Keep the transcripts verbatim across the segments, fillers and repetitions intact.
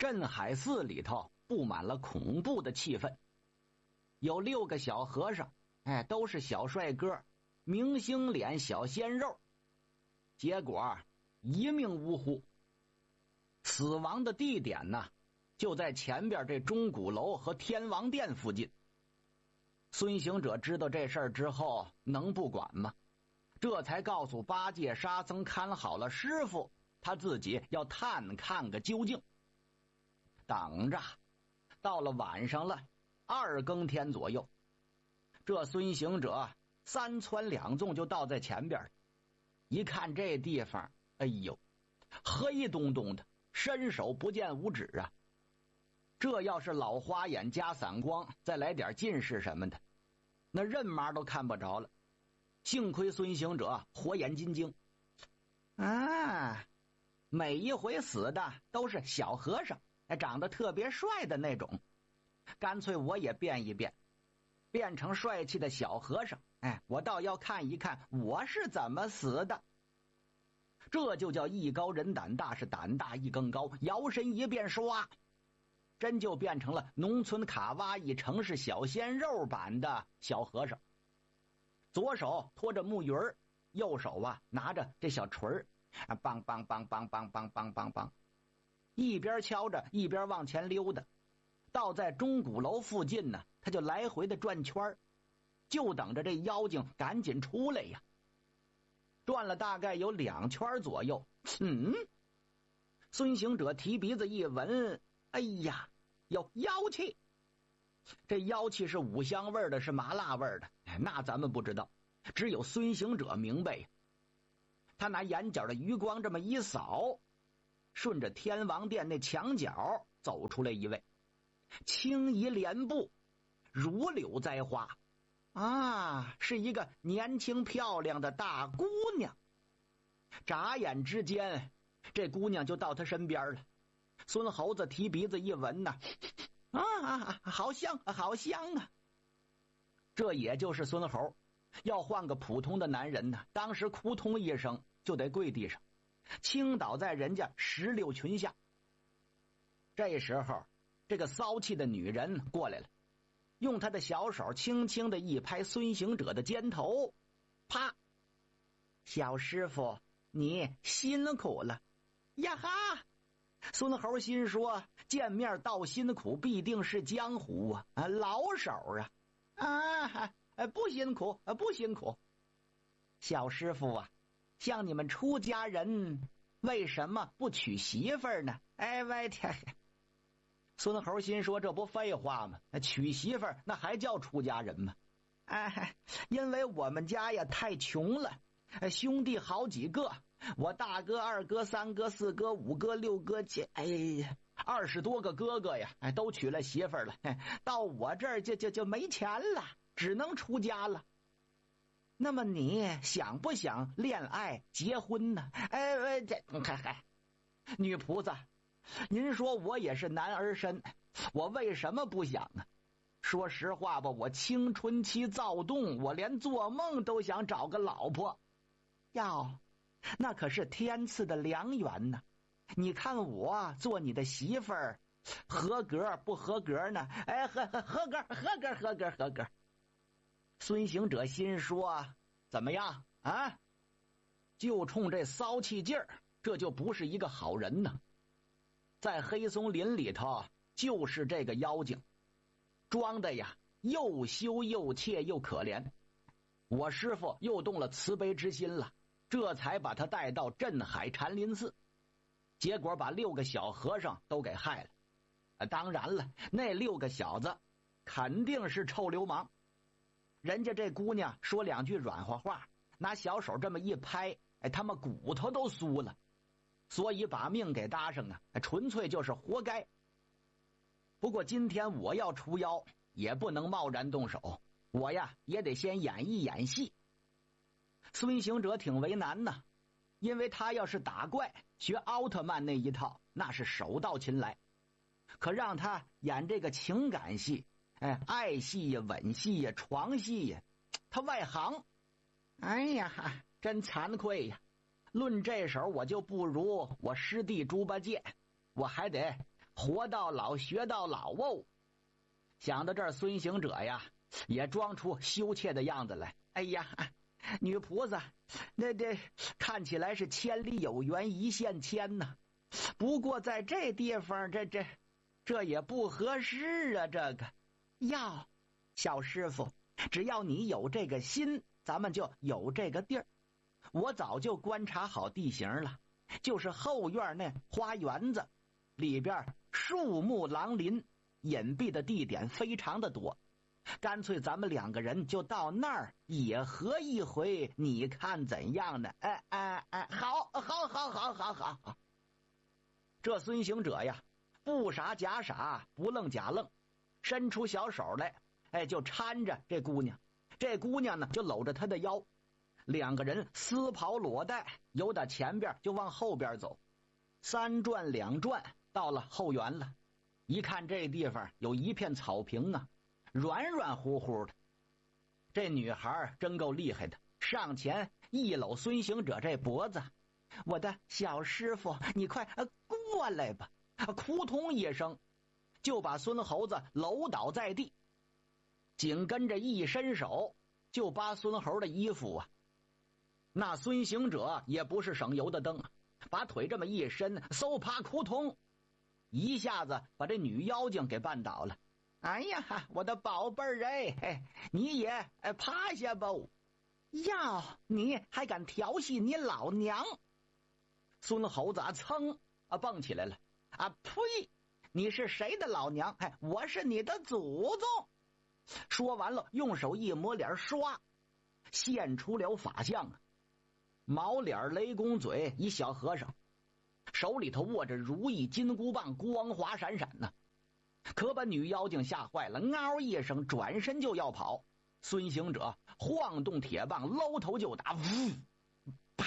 镇海寺里头布满了恐怖的气氛，有六个小和尚，哎，都是小帅哥，明星脸，小鲜肉，结果一命呜呼。死亡的地点呢，就在前边这钟鼓楼和天王殿附近。孙行者知道这事儿之后，能不管吗？这才告诉八戒、沙僧看好了师傅，他自己要探看个究竟。等着，到了晚上了，二更天左右，这孙行者三窜两纵就到在前边，一看这地方，哎呦，黑洞洞的，伸手不见五指啊！这要是老花眼加散光，再来点近视什么的，那任麻都看不着了。幸亏孙行者火眼金睛啊，每一回死的都是小和尚，长得特别帅的那种，干脆我也变一变，变成帅气的小和尚，哎，我倒要看一看我是怎么死的。这就叫艺高人胆大，是胆大艺更高，摇身一变，唰，真就变成了农村卡哇伊城市小鲜肉版的小和尚。左手托着木鱼儿，右手啊拿着这小锤儿，啊，梆梆梆梆梆梆梆梆梆，一边敲着一边往前溜达。到在钟鼓楼附近呢，他就来回的转圈，就等着这妖精赶紧出来呀。转了大概有两圈左右，嗯，孙行者提鼻子一闻，哎呀，有妖气。这妖气是五香味的，是麻辣味的，那咱们不知道，只有孙行者明白。他拿眼角的余光这么一扫，顺着天王殿那墙角走出来一位，轻移莲步，如柳栽花啊，是一个年轻漂亮的大姑娘。眨眼之间，这姑娘就到他身边了。孙猴子提鼻子一闻呐，啊，好香好香啊！这也就是孙猴，要换个普通的男人呢，当时扑通一声就得跪地上，倾倒在人家石榴裙下。这时候，这个骚气的女人过来了，用她的小手轻轻的一拍孙行者的肩头，啪！小师傅，你辛苦了呀哈！孙猴心说，见面道辛苦必定是江湖啊，啊老手啊，啊不辛苦不辛苦。小师傅啊，像你们出家人为什么不娶媳妇儿呢？哎喂天！孙猴心说，这不废话吗？娶媳妇儿那还叫出家人吗？哎，因为我们家呀太穷了，兄弟好几个，我大哥、二哥、三哥、四哥、五哥、六哥，姐，哎呀，二十多个哥哥呀，哎，都娶了媳妇儿了，到我这儿就就就没钱了，只能出家了。那么你想不想恋爱结婚呢？哎哎，这嗨嗨，女菩萨，您说我也是男儿身，我为什么不想啊？说实话吧，我青春期躁动，我连做梦都想找个老婆。哟，那可是天赐的良缘呢。你看我做你的媳妇儿，合格不合格呢？哎，合合合格，合格，合格，合格。孙行者心说，怎么样啊？就冲这骚气劲儿，这就不是一个好人呢。在黑松林里头，就是这个妖精，装的呀又羞又怯又可怜。我师傅又动了慈悲之心了，这才把他带到镇海禅林寺，结果把六个小和尚都给害了。啊，当然了，那六个小子肯定是臭流氓。人家这姑娘说两句软化话，拿小手这么一拍，哎，他们骨头都酥了，所以把命给搭上啊，纯粹就是活该。不过今天我要出妖，也不能贸然动手，我呀也得先演一演戏。孙行者挺为难呢，因为他要是打怪学奥特曼那一套，那是手到擒来，可让他演这个情感戏，哎，爱戏呀、吻戏呀、床戏呀，他外行。哎呀，真惭愧呀！论这手，我就不如我师弟猪八戒，我还得活到老学到老哦。想到这儿，孙行者呀也装出羞怯的样子来。哎呀，女菩萨，那这看起来是千里有缘一线牵呐，不过在这地方，这这这也不合适啊。这个要小师傅，只要你有这个心，咱们就有这个地儿。我早就观察好地形了，就是后院那花园子里边树木狼林，隐蔽的地点非常的多，干脆咱们两个人就到那儿野合一回，你看怎样呢？哎哎哎，好，好，好，好，好，好，好。这孙行者呀，不傻假傻，不愣假愣，伸出小手来，哎，就搀着这姑娘，这姑娘呢就搂着他的腰，两个人丝袍裸带，由打前边就往后边走，三转两转，到了后园了。一看这地方有一片草坪啊，软软乎乎的。这女孩真够厉害的，上前一搂孙行者这脖子，我的小师傅，你快过来吧！扑通一声，就把孙猴子搂倒在地，紧跟着一伸手就扒孙猴的衣服啊。那孙行者也不是省油的灯啊，把腿这么一伸，嗖啪扑通，一下子把这女妖精给绊倒了。哎呀，我的宝贝儿哎，你也趴下吧！哟，你还敢调戏你老娘！孙猴子啊，噌啊蹦起来了啊！呸！你是谁的老娘？哎，我是你的祖宗！说完了，用手一抹脸，唰，现出了法相啊！毛脸雷公嘴，一小和尚，手里头握着如意金箍棒，光华闪闪呢、啊。可把女妖精吓坏了，嗷一声转身就要跑。孙行者晃动铁棒，搂头就打，呜，啪，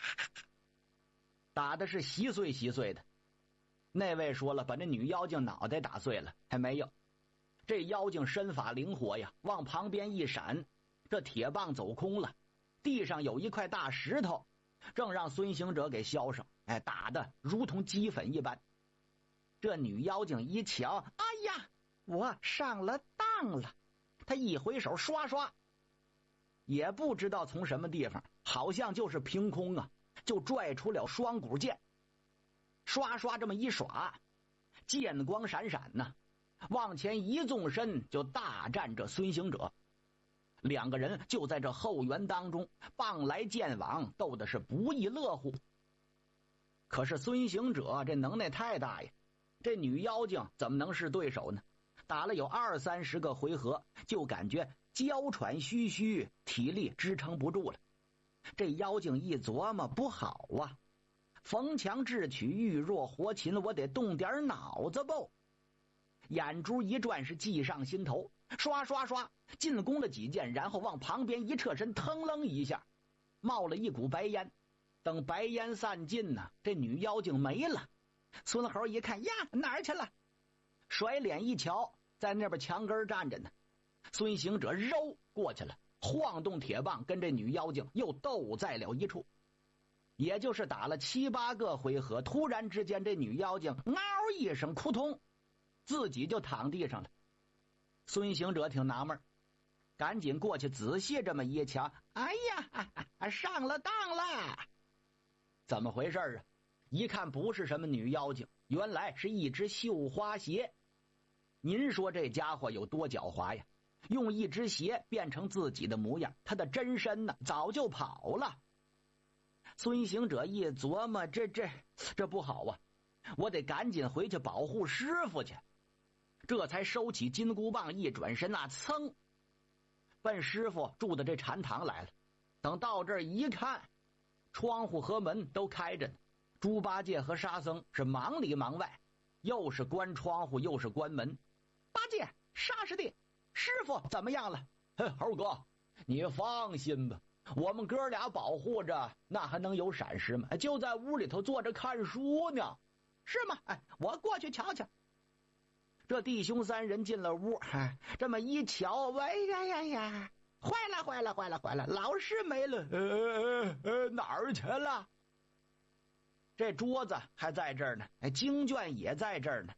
打的是稀碎稀碎的。那位说了，把那女妖精脑袋打碎了，还没有。这妖精身法灵活呀，往旁边一闪，这铁棒走空了，地上有一块大石头，正让孙行者给削上，哎，打的如同齑粉一般。这女妖精一瞧，哎呀，我上了当了！她一回手，刷刷，也不知道从什么地方，好像就是凭空啊，就拽出了双股剑，刷刷这么一耍，剑光闪闪呢、啊，往前一纵身就大战这孙行者。两个人就在这后园当中棒来剑往，斗的是不亦乐乎。可是孙行者这能耐太大呀，这女妖精怎么能是对手呢？打了有二三十个回合，就感觉娇喘吁吁，体力支撑不住了。这妖精一琢磨，不好啊，逢强智取，遇弱活擒，我得动点脑子不？眼珠一转，是计上心头，刷刷刷进攻了几剑，然后往旁边一撤身，腾楞一下冒了一股白烟。等白烟散尽呢、啊，这女妖精没了。孙猴一看呀，哪儿去了？甩脸一瞧，在那边墙根站着呢。孙行者揉过去了，晃动铁棒，跟这女妖精又斗在了一处。也就是打了七八个回合，突然之间，这女妖精嗷一声，扑通，自己就躺地上了。孙行者挺纳闷，赶紧过去仔细这么一瞧，哎呀，上了当了！怎么回事啊？一看不是什么女妖精，原来是一只绣花鞋。您说这家伙有多狡猾呀？用一只鞋变成自己的模样，他的真身呢早就跑了。孙行者一琢磨，这这这不好啊，我得赶紧回去保护师傅去。这才收起金箍棒，一转身啊，噌，奔师傅住的这禅堂来了。等到这儿一看，窗户和门都开着呢，猪八戒和沙僧是忙里忙外，又是关窗户又是关门。八戒、沙师弟，师傅怎么样了？猴哥，你放心吧，我们哥俩保护着，那还能有闪失吗？就在屋里头坐着看书呢。是吗？哎，我过去瞧瞧。这弟兄三人进了屋，哎，这么一瞧，哎呀呀呀，坏了坏了坏了坏了，老师没了！呃呃呃，哪儿去了？这桌子还在这儿呢，哎，经卷也在这儿呢，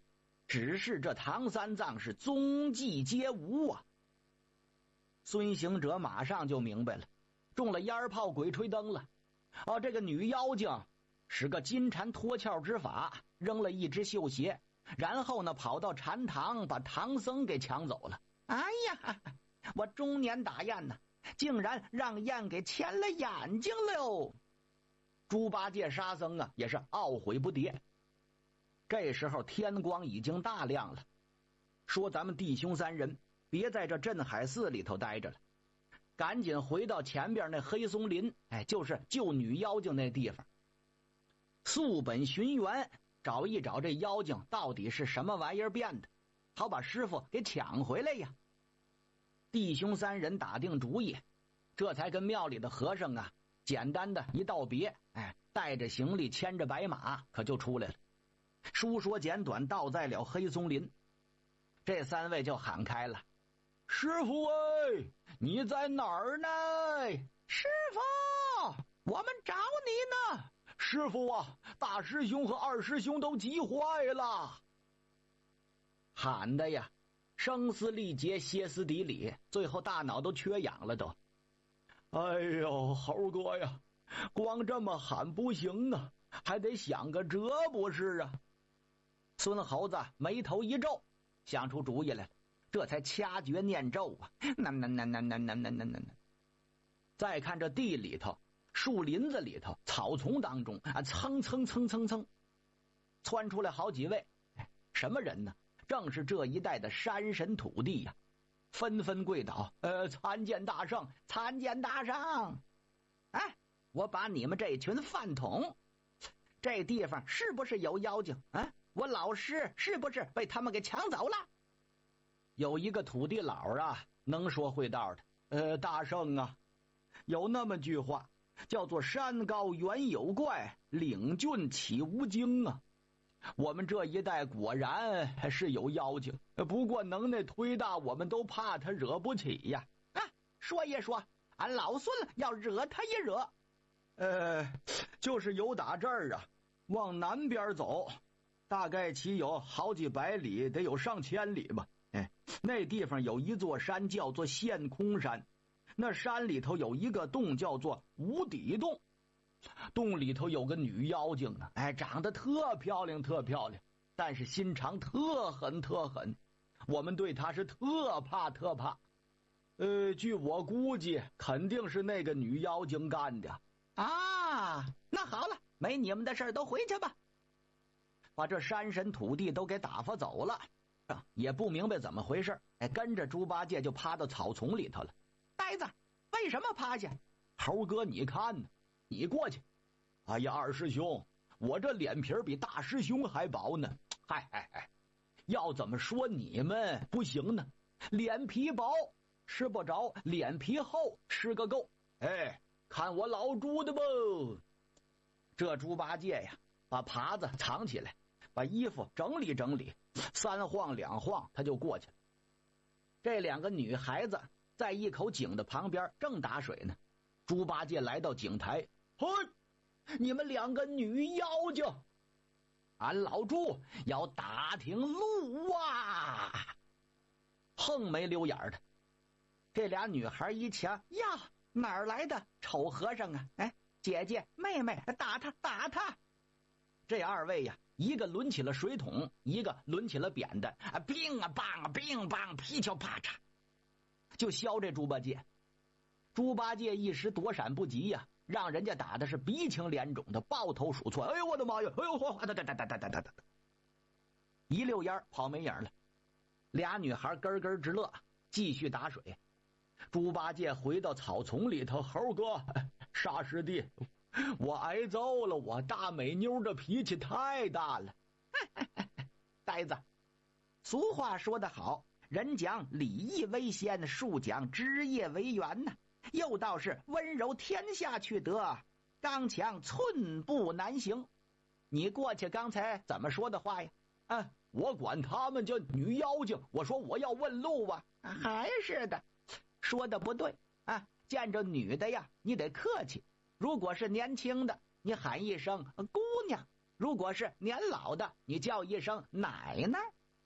只是这唐三藏是踪迹皆无啊。孙行者马上就明白了，中了烟炮鬼吹灯了。哦，这个女妖精使个金蝉脱壳之法，扔了一只绣鞋，然后呢跑到禅堂把唐僧给抢走了。哎呀，我中年打雁呢，竟然让雁给牵了眼睛了。猪八戒、沙僧啊也是懊悔不迭。这时候天光已经大亮了，说咱们弟兄三人别在这镇海寺里头待着了，赶紧回到前边那黑松林，哎，就是救女妖精那地方，溯本寻源，找一找这妖精到底是什么玩意儿变的，好把师傅给抢回来呀。弟兄三人打定主意，这才跟庙里的和尚啊简单的一道别，哎，带着行李牵着白马可就出来了。书说简短，到在了黑松林，这三位就喊开了：师傅哎，你在哪儿呢？师傅，我们找你呢。师傅啊，大师兄和二师兄都急坏了。喊的呀声嘶力竭，歇斯底里，最后大脑都缺氧了都。哎呦，猴哥呀，光这么喊不行啊，还得想个辙不是啊。孙猴子眉头一皱，想出主意来了，这才掐诀念咒啊，那那那那那那那那那。再看这地里头，树林子里头，草丛当中啊，蹭蹭蹭蹭蹭，窜出来好几位，什么人呢？正是这一带的山神土地呀、啊，纷纷跪倒，呃，参见大圣，参见大圣。哎，我把你们这群饭桶，这地方是不是有妖精啊？我老师是不是被他们给抢走了？有一个土地佬啊，能说会道的，呃，大圣啊，有那么句话叫做山高原有怪，岭峻岂无精啊。我们这一带果然是有妖精，不过能耐忒大，我们都怕他惹不起呀。啊，说一说，俺老孙要惹他一惹。呃，就是由打这儿啊往南边走，大概其有好几百里，得有上千里吧。哎，那地方有一座山叫做陷空山，那山里头有一个洞叫做无底洞，洞里头有个女妖精啊，哎，长得特漂亮特漂亮，但是心肠特狠特狠，我们对她是特怕特怕。呃，据我估计肯定是那个女妖精干的啊。那好了，没你们的事儿，都回去吧。把这山神土地都给打发走了，也不明白怎么回事，哎，跟着猪八戒就趴到草丛里头了。呆子，为什么趴下？猴哥，你看呢？你过去。哎呀，二师兄，我这脸皮比大师兄还薄呢。嗨嗨嗨，要怎么说你们不行呢？脸皮薄吃不着，脸皮厚吃个够。哎，看我老猪的不？这猪八戒呀，把耙子藏起来，把衣服整理整理，三晃两晃他就过去了。这两个女孩子在一口井的旁边正打水呢。猪八戒来到井台，嘿，你们两个女妖精，俺老猪要打听路啊！横没溜眼的。这俩女孩一瞧，呀，哪儿来的丑和尚啊？哎，姐姐妹妹，打他打他！这二位呀，一个抡起了水桶，一个抡起了扁担，啊，乒啊棒啊乒乓，噼敲啪嚓，就削这猪八戒。猪八戒一时躲闪不及呀，让人家打的是鼻青脸肿的，抱头鼠窜。哎呦我的妈呀！哎呦嚯！哒哒哒哒哒哒哒哒，一溜烟跑没影了。俩女孩咯咯直乐，继续打水。猪八戒回到草丛里头，猴哥，沙师弟，我挨揍了，我大美妞的脾气太大了。呆子，俗话说得好，人讲礼义为先，树讲枝叶为源呢。又道是温柔天下去得，刚强寸步难行。你过去刚才怎么说的话呀？啊，我管他们叫女妖精，我说我要问路啊，还是的，说的不对啊！见着女的呀，你得客气。如果是年轻的，你喊一声姑娘；如果是年老的，你叫一声奶奶。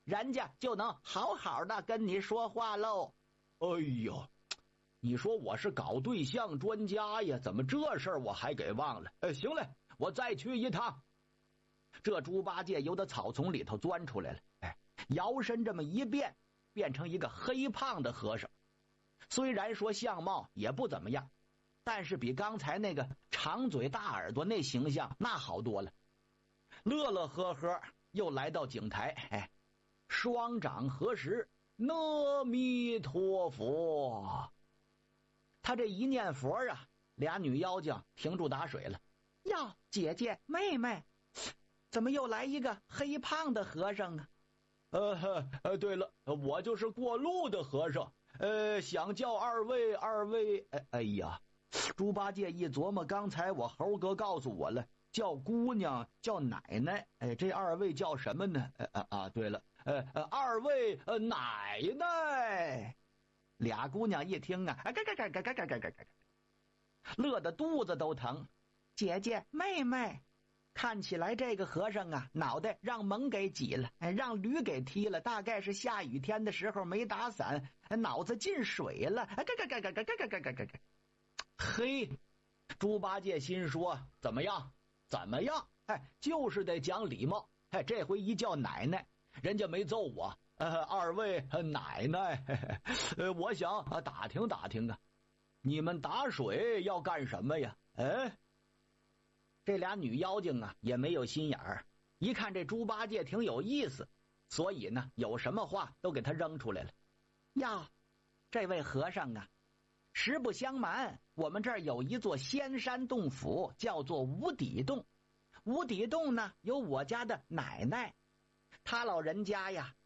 人家就能好好的跟你说话喽。 哎呦，你说我是搞对象专家呀，怎么这事儿我还给忘了？哎，行嘞，我再去一趟。 这猪八戒由得草丛里头钻出来了，哎，摇身这么一变，变成一个黑胖的和尚。虽然说相貌也不怎么样，但是比刚才那个长嘴大耳朵那形象那好多了。乐乐呵呵又来到井台，哎，双掌合十，阿弥陀佛。他这一念佛啊，俩女妖精停住打水了。哟，姐姐妹妹，怎么又来一个黑胖的和尚啊？ 呃呃，对了，我就是过路的和尚，呃，想叫二位二位。哎哎呀， 猪八戒一琢磨，刚才我猴哥告诉我了，叫姑娘叫奶奶，哎，这二位叫什么呢？呃啊啊，对了，呃呃，二位呃奶奶。俩姑娘一听啊，嘎嘎嘎嘎嘎嘎嘎嘎嘎，乐得肚子都疼。姐姐妹妹，看起来这个和尚啊，脑袋让蒙给挤了，让驴给踢了，大概是下雨天的时候没打伞，脑子进水了。嘎嘎嘎嘎嘎嘎嘎嘎嘎嘎。嘿，猪八戒心说，怎么样？怎么样？哎，就是得讲礼貌。哎，这回一叫奶奶，人家没揍我。呃，二位、呃、奶奶，嘿嘿呃，我想啊打听打听啊，你们打水要干什么呀？哎，这俩女妖精啊也没有心眼儿，一看这猪八戒挺有意思，所以呢有什么话都给他扔出来了。呀，这位和尚啊，实不相瞒，我们这儿有一座仙山洞府，叫做无底洞。无底洞呢有我家的奶奶，她老人家呀